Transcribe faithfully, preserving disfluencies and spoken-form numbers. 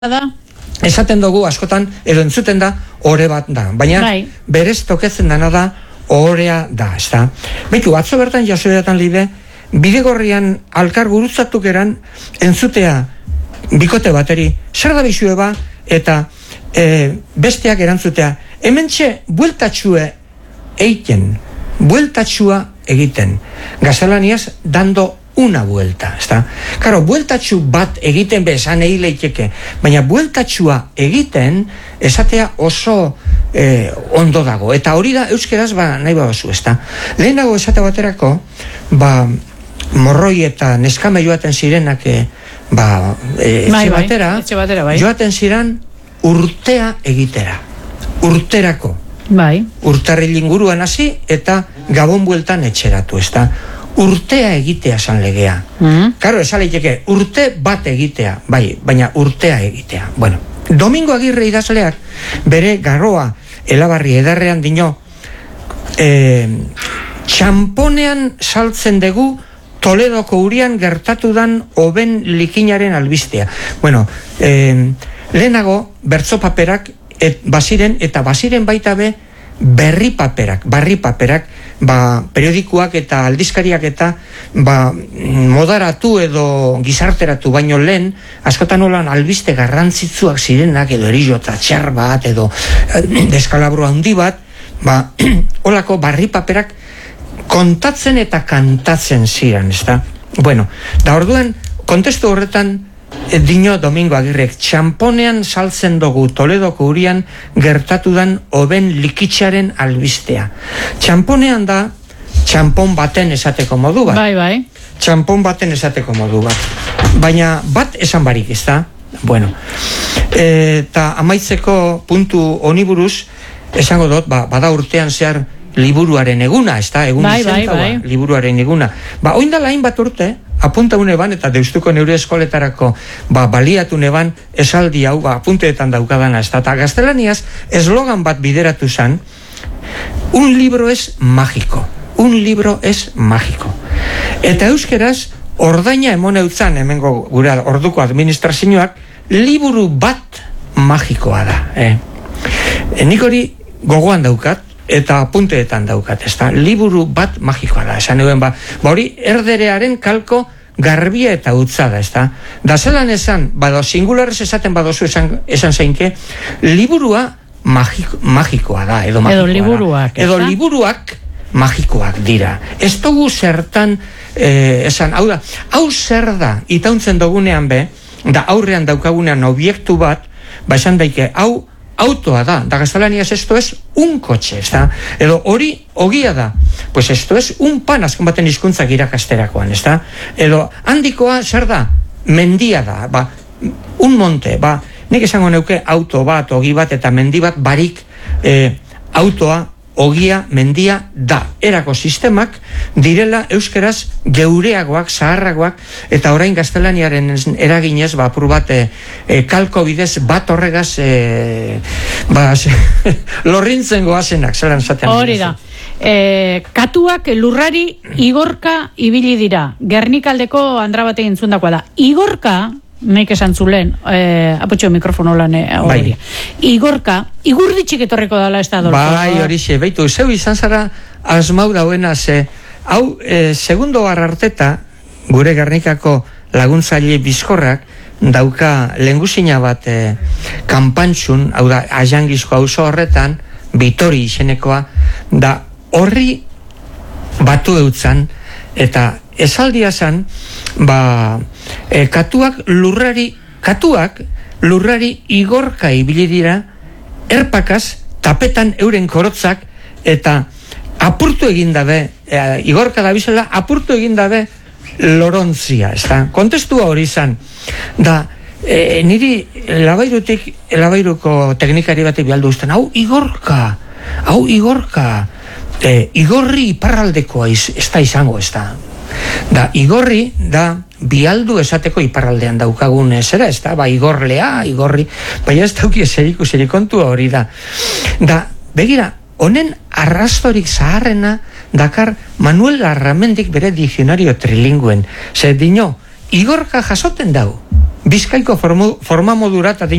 da? Esaten dugu askotan, edo entzuten da, ore bat da. Baina, Bai. berez toketzen dana da, orea da, ez da. Beitu, atzo bertan jasoetan libe, bidegorrian alkar gurutzatuk eran, entzutea bikote bateri, zer da bizue ba, eta e, besteak erantzutea, hementxe bueltatxue eiten, bueltatxua egiten. Gaztelaniaz, dando una vuelta, ezta? Karo, bueltatxu bat egiten bezan egin leiteke, baina bueltatxua egiten esatea oso eh, ondo dago. Eta hori da, euskeraz, ba, nahi badozu, ezta? Lehenago esate baterako, ba, morroi eta neskame joaten zirenak, eh, ba, eh, etxe, bai, bai, batera, etxe batera, bai. joaten ziren urtea egitera. Urterako. Bai. Urtarril inguruan hasi eta gabon bueltan etxeratu, ezta? Urtea egitea san legea. Mm. Karo, esan leiteke, urte bat egitea, bai, baina urtea egitea. Bueno, Domingo Agirre idazleak bere garroa elabarri edarrean dino, eh, txamponean saltzen dugu Toledoko urian gertatu dan oben likinaren albistea. Bueno, eh, lehenago bertso paperak et, baziren, eta baziren baita be berri paperak, barri paperak, ba, periodikuak eta aldizkariak eta ba, modaratu edo gizarteratu baino lehen, askotan olan albiste garrantzitsuak zirenak edo erilota txar bat edo deskalabro handi bat, ba, olako barri paperak kontatzen eta kantatzen ziren, ezta? Bueno, da orduan, kontestu horretan, dino Domingo Agirrek, txamponean saltzen dugu Toledoko urian gertatu dan oben likitxaren albistea. Txamponean da, txampon baten esateko modu bat. Bai, bai. Txampon baten esateko modu bat. Baina bat esan barik, ez da? Bueno, eta amaitzeko puntu oniburuz, esango dut, ba, bada urtean zehar liburuaren eguna, ez da? Egun bai, bai, izendaua, bai. liburuaren eguna. Ba, oindala hainbat urte, apunta une ban, eta deustuko neure eskoletarako ba, baliatu neban esaldi hau, ba, apunteetan daukadana, ez da, eta gaztelaniaz eslogan bat bideratu zan, un libro es mágico, un libro es mágico. Eta euskeraz, ordaina emon eutzan, hemengo gure orduko administrazioak, liburu bat magikoa da. Eh? E, nik hori gogoan daukat, eta apunteetan daukat, ez da, liburu bat magikoa da, esan eguen ba, ba hori erderearen kalko garbia eta utza da, ez da, da zelan esan, bado, singularrez esaten badozu esan, esan zeinke, liburua magiko, magikoa da, edo magikoa edo liburuak, da, edo liburuak magikoak dira, ez dugu zertan eh, esan, hau da, hau zer da, itauntzen dugunean be, da aurrean daukagunean obiektu bat, ba esan daike, hau autoa da, da gaztelaniaz esto es un kotxe, ez da? Edo hori ogia da, pues esto es un pan, azken baten hizkuntzak irakasterakoan, ez da? Edo handikoa zer da? Mendia da, ba, un monte, ba, nik esango neuke auto bat, ogi bat eta mendi bat barik eh, autoa, ogia, mendia da. Erako sistemak direla euskeraz geureagoak, zaharragoak, eta orain gaztelaniaren eraginez, ba, apur bat, e, e, kalko bidez, bat horregaz, e, ba, lorrintzen goazenak, zelan zatean. Hori da. E, katuak lurrari igorka ibili dira. Gernikaldeko andra bate entzundakoa da. Igorka, nik esan zulen, eh, apotxo mikrofono lan hori. Bai. Igorka, igurditxik etorreko dala ez da Adolfo. Bai, hori xe, beitu, zeu izan zara asmau dauena ze, hau, e, segundo arrarteta, gure Gernikako laguntzaile bizkorrak, dauka lengusina bat e, kanpantxun, hau da, ajangizko auzo horretan, Bitori izenekoa, da horri batu eutzan, eta esaldia zan, ba, e, katuak lurrari, katuak lurrari igorka ibili dira, erpakaz, tapetan euren korotzak, eta apurtu egin dabe, e, igorka da bizela, apurtu egin dabe lorontzia, ez da? Kontestua hori izan, da, e, niri labairutik, labairuko teknikari batek bialdu usten, hau igorka, hau igorka, e, igorri iparraldekoa iz, ez da izango, ez da? Da, igorri da bialdu esateko iparraldean daukagun zera, ez da, ba, igorlea, igorri, baina ez dauki eseriku serikontua hori da. Da, begira, honen arrastorik zaharrena dakar Manuel Larramendik bere dizionario trilingüen, ze dino, igorka jasoten dau, Bizkaiko formu, forma modura eta